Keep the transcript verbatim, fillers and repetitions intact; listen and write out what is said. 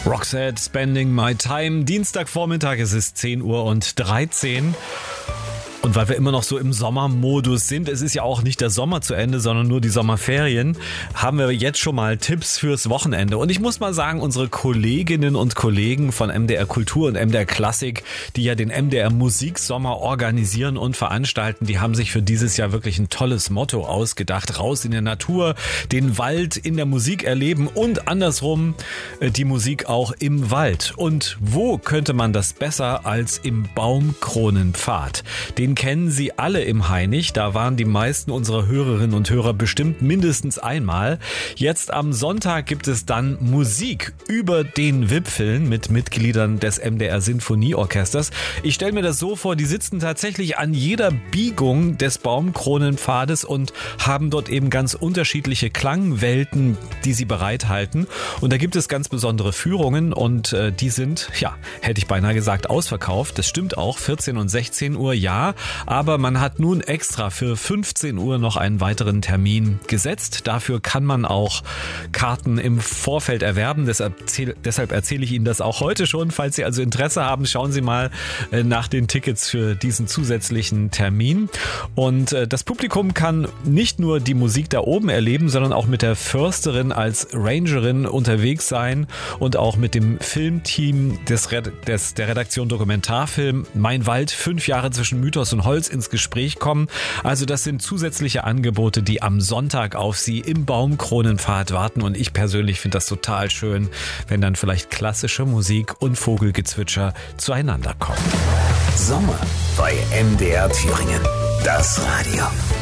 Roxette, Spending My Time. Dienstagvormittag, es ist zehn Uhr und dreizehn. Und weil wir immer noch so im Sommermodus sind, es ist ja auch nicht der Sommer zu Ende, sondern nur die Sommerferien, haben wir jetzt schon mal Tipps fürs Wochenende. Und ich muss mal sagen, unsere Kolleginnen und Kollegen von M D R Kultur und M D R Klassik, die ja den M D R Musiksommer organisieren und veranstalten, die haben sich für dieses Jahr wirklich ein tolles Motto ausgedacht. Raus in der Natur, den Wald in der Musik erleben und andersrum die Musik auch im Wald. Und wo könnte man das besser als im Baumkronenpfad? Den kennen Sie alle im Hainich. Da waren die meisten unserer Hörerinnen und Hörer bestimmt mindestens einmal. Jetzt am Sonntag gibt es dann Musik über den Wipfeln mit Mitgliedern des M D R Sinfonieorchesters. Ich stelle mir das so vor, die sitzen tatsächlich an jeder Biegung des Baumkronenpfades und haben dort eben ganz unterschiedliche Klangwelten, die sie bereithalten. Und da gibt es ganz besondere Führungen und äh, die sind, ja, hätte ich beinahe gesagt, ausverkauft. Das stimmt auch, vierzehn und sechzehn Uhr, ja. Aber man hat nun extra für fünfzehn Uhr noch einen weiteren Termin gesetzt. Dafür kann man auch Karten im Vorfeld erwerben. Deshalb, deshalb erzähle ich Ihnen das auch heute schon. Falls Sie also Interesse haben, schauen Sie mal nach den Tickets für diesen zusätzlichen Termin. Und das Publikum kann nicht nur die Musik da oben erleben, sondern auch mit der Försterin als Rangerin unterwegs sein und auch mit dem Filmteam des, Red- des, der Redaktion Dokumentarfilm Mein Wald, fünf Jahre zwischen Mythos und Holz ins Gespräch kommen. Also das sind zusätzliche Angebote, die am Sonntag auf Sie im Baumkronenpfad warten und ich persönlich finde das total schön, wenn dann vielleicht klassische Musik und Vogelgezwitscher zueinander kommen. Sommer bei M D R Thüringen. Das Radio.